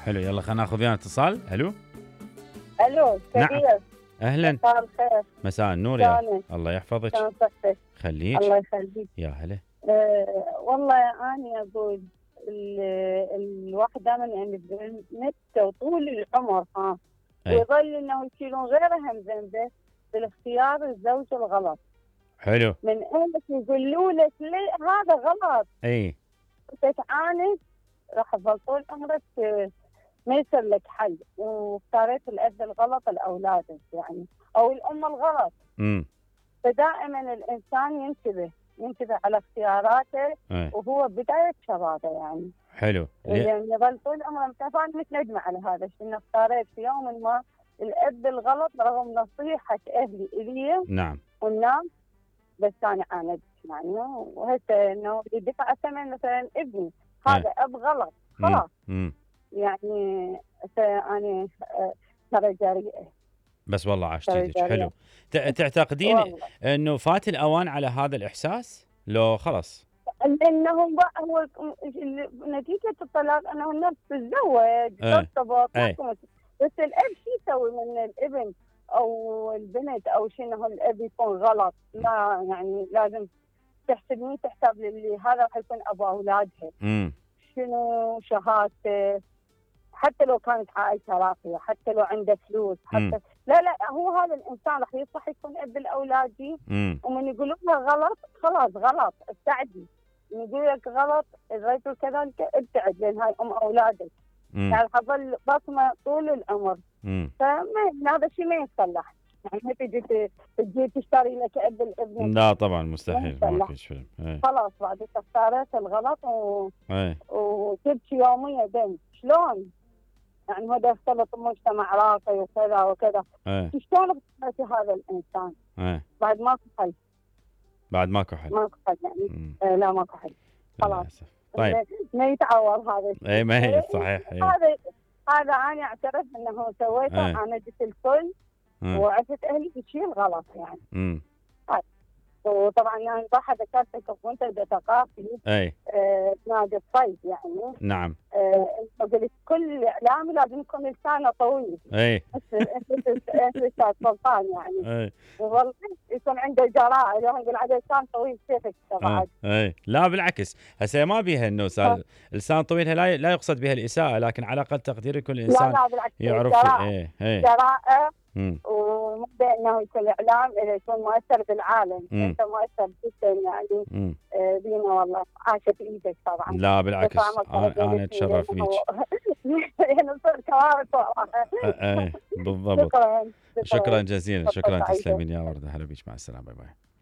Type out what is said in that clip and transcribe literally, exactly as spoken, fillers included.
حلو، يلا خلينا ناخذ ويانا اتصال. الو. الو نعم. كبير. اهلا. مساء الخير. مساء النور يا شلونك؟ الله يحفظك. شلون صحتك؟ خليك. الله يخليك. يا هلا. أه والله اني اقول ال- الواحد دائما يعني بنته طول العمر ها أي. ويظل انه يشيلون غيره هم ذنبه بالاختيار الزوج الغلط. حلو. من اهلك يقولوا لك ليه هذا غلط اي. تتعاند راح تظل طول عمرك آه، ما يصير لك حل، واختاريت الاب الغلط لاولادك يعني او الام الغلط. امم. فدائما الانسان ينتبه ينتبه على اختياراته اي. وهو بدايه شبابه يعني. حلو. ليه؟ لان يظل طول عمره متفائل متندمه على هذا الشيء، انه اختاريت في يوم ما الاب الغلط رغم نصيحه اهلي الي نعم. والناس، بس انا عاندت يعني. وهسه انه اللي دفع ثمن مثلا ابني هذا اب غلط خلاص امم. يعني. انا ترى جريئه. بس والله عاشت ترى ايدك. جريئه حلو. ت- تعتقدين والله. انه فات الاوان على هذا الاحساس لو خلص؟ لانهم بقى هو نتيجه الطلاق انه الناس تتزوج ايه. ترتبط ايه. ما تكون- بس الاب شو يسوي من الابن او البنت او شيء انه الاب يكون غلط؟ لا يعني لازم تحسبني تحسب للي هذا راح يكون ابو اولادها. امم. شنو شهادته، حتى لو كانت عائلته راقيه، حتى لو عنده فلوس، حتى مم. لا لا هو هذا الانسان راح يصلح يكون اب الاولاد. امم. ومن يقولون له غلط خلاص غلط ابتعدي، من يقول لك غلط الرجل كذلك ابتعد لان هاي ام اولادك. يعني حظل بصمه طول العمر. امم. فما هذا الشيء ما يصلح. يعني ما تجي ت- تجي تشتري لك اب الابن. لا طبعا مستحيل ما ما يصلح. فيش فيلم. ايه. خلاص بعد اختارت الغلط و... ايه. وتبكي يوميا دم. شلون؟ يعني هذا اختلط بمجتمع راقي وكذا وكذا. ايه. شلون اخترتي هذا الانسان؟ ايه. بعد ماكو حل. بعد ماكو حل. ماكو حل يعني. مم. آه لا ماكو حل. خلاص. للأسف. طيب. ما يتعوض هذا الشيء. اي ما هي صحيح. ايه. هذا هذا انا اعترف انه سويته. ايه. انا جبت الكل مم. وعرفت اهلي بشيء غلط يعني. امم. وطبعا يعني صح ذكرتك وانت ثقافي اي. آه نادي الصيد يعني. نعم. آه قلت كل اعلامي لازم يكون لسانه طويل. اي. استاذ سلطان يعني. اي. والله يكون عنده جراءه لما يقول عليه لسان طويل كيفك بعد. اي لا بالعكس، هسه ما بيها انه سال- لسان طويل لا لا يقصد بها الاساءه، لكن على اقل تقدير كل لا انسان لا بالعكس يعرف. جراءه. ايه. ايه. جراءه امم. ومبدا انه يكون اعلام إذا يكون مؤثر بالعالم. مم. انت مؤثر جدا يعني. امم. آه، بينا والله عاشت ايدك طبعا. لا بالعكس انا أنا اتشرف فيك. يعني صار كوارث صراحه. ايه بالضبط. شكرا شكرا جزيلا. شكرا فرصة سعيدة. تسلمين يا ورده. هلا بيك، مع السلامه. باي باي.